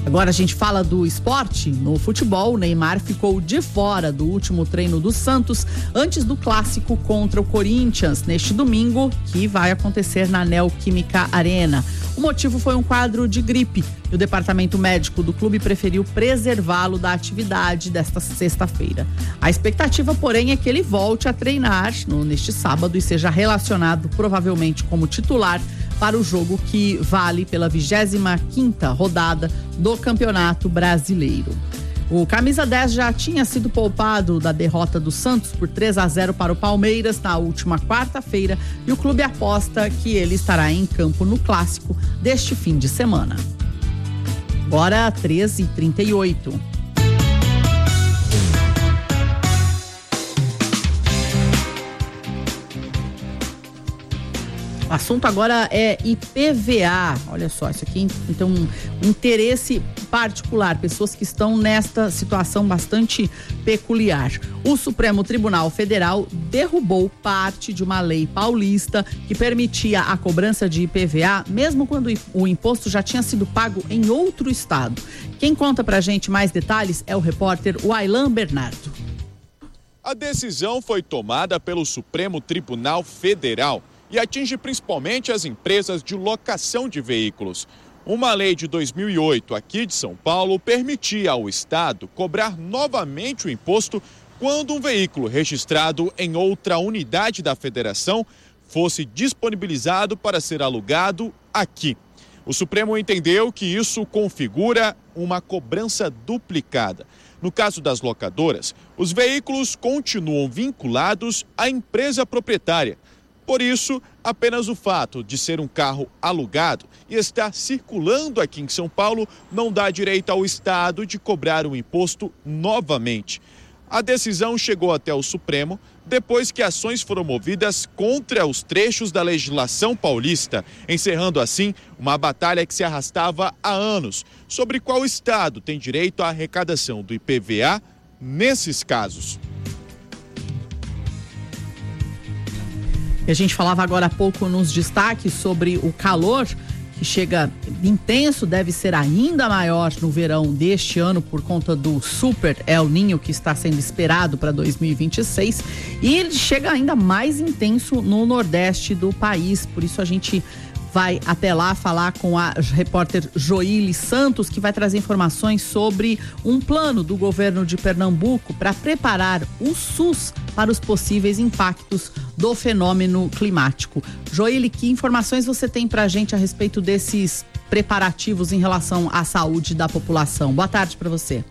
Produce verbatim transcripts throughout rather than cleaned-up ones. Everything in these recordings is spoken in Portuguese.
Agora a gente fala do esporte. No futebol, o Neymar ficou de fora do último treino do Santos antes do clássico contra o Corinthians neste domingo, que vai acontecer na Neoquímica Arena. O motivo foi um quadro de gripe e o departamento médico do clube preferiu preservá-lo da atividade desta sexta-feira. A expectativa, porém, é que ele volte a treinar no, neste sábado e seja relacionado provavelmente como titular para o jogo que vale pela vigésima quinta rodada do Campeonato Brasileiro. O camisa dez já tinha sido poupado da derrota do Santos por três a zero para o Palmeiras na última quarta-feira e o clube aposta que ele estará em campo no clássico deste fim de semana. Agora treze e trinta e oito. O assunto agora é I P V A. Olha só, isso aqui então um interesse particular, pessoas que estão nesta situação bastante peculiar. O Supremo Tribunal Federal derrubou parte de uma lei paulista que permitia a cobrança de I P V A, mesmo quando o imposto já tinha sido pago em outro estado. Quem conta pra gente mais detalhes é o repórter Wailan Bernardo. A decisão foi tomada pelo Supremo Tribunal Federal e atinge principalmente as empresas de locação de veículos. Uma lei de dois mil e oito, aqui de São Paulo, permitia ao Estado cobrar novamente o imposto quando um veículo registrado em outra unidade da federação fosse disponibilizado para ser alugado aqui. O Supremo entendeu que isso configura uma cobrança duplicada. No caso das locadoras, os veículos continuam vinculados à empresa proprietária. Por isso, apenas o fato de ser um carro alugado e estar circulando aqui em São Paulo não dá direito ao Estado de cobrar o imposto novamente. A decisão chegou até o Supremo depois que ações foram movidas contra os trechos da legislação paulista, encerrando assim uma batalha que se arrastava há anos sobre qual Estado tem direito à arrecadação do I P V A nesses casos. A gente falava agora há pouco nos destaques sobre o calor que chega intenso, deve ser ainda maior no verão deste ano por conta do Super El Niño que está sendo esperado para dois mil e vinte e seis, e ele chega ainda mais intenso no nordeste do país. Por isso a gente vai até lá falar com a repórter Joíli Santos, que vai trazer informações sobre um plano do governo de Pernambuco para preparar o SUS para os possíveis impactos do fenômeno climático. Joíli, que informações você tem para a gente a respeito desses preparativos em relação à saúde da população? Boa tarde para você.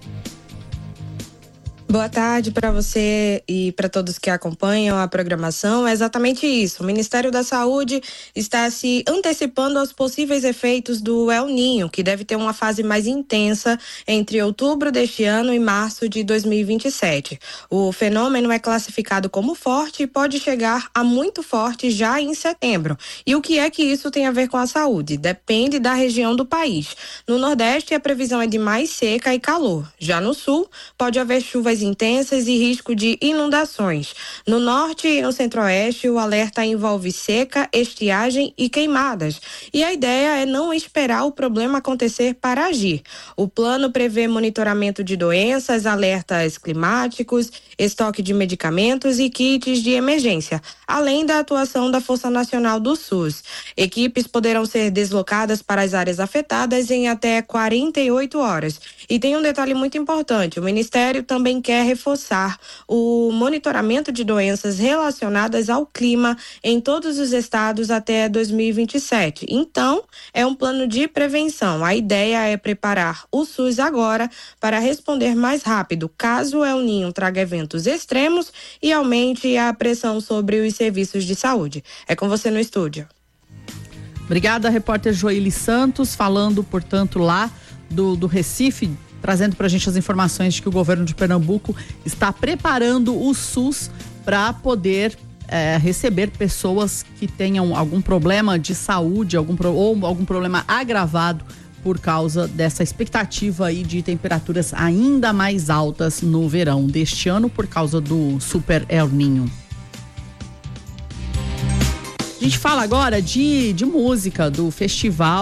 Boa tarde para você e para todos que acompanham a programação. É exatamente isso. O Ministério da Saúde está se antecipando aos possíveis efeitos do El Niño, que deve ter uma fase mais intensa entre outubro deste ano e março de dois mil e vinte e sete. O fenômeno é classificado como forte e pode chegar a muito forte já em setembro. E o que é que isso tem a ver com a saúde? Depende da região do país. No Nordeste, a previsão é de mais seca e calor. Já no Sul, pode haver chuvas intensas e risco de inundações. No norte e no centro-oeste, o alerta envolve seca, estiagem e queimadas. E a ideia é não esperar o problema acontecer para agir. O plano prevê monitoramento de doenças, alertas climáticos, estoque de medicamentos e kits de emergência, além da atuação da Força Nacional do SUS. Equipes poderão ser deslocadas para as áreas afetadas em até quarenta e oito horas. E tem um detalhe muito importante: o Ministério também quer reforçar o monitoramento de doenças relacionadas ao clima em todos os estados até dois mil e vinte e sete. Então, é um plano de prevenção. A ideia é preparar o SUS agora para responder mais rápido, caso o El Niño traga eventos extremos e aumente a pressão sobre os serviços de saúde. É com você no estúdio. Obrigada, repórter Joíli Santos, falando, portanto, lá do, do Recife, trazendo para a gente as informações de que o governo de Pernambuco está preparando o SUS para poder é, receber pessoas que tenham algum problema de saúde, algum pro, ou algum problema agravado por causa dessa expectativa aí de temperaturas ainda mais altas no verão deste ano por causa do Super El Niño. A gente fala agora de, de música, do festival